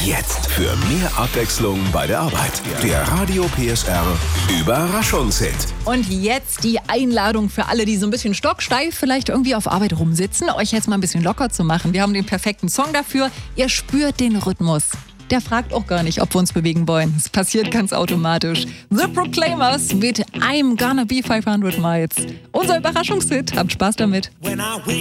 Jetzt für mehr Abwechslung bei der Arbeit. Der Radio PSR Überraschungshit. Und jetzt die Einladung für alle, die so ein bisschen stocksteif vielleicht irgendwie auf Arbeit rumsitzen, euch jetzt mal ein bisschen locker zu machen. Wir haben den perfekten Song dafür. Ihr spürt den Rhythmus. Der fragt auch gar nicht, ob wir uns bewegen wollen. Es passiert ganz automatisch. The Proclaimers mit I'm Gonna Be 500 Miles. Unser Überraschungshit. Habt Spaß damit. When I wake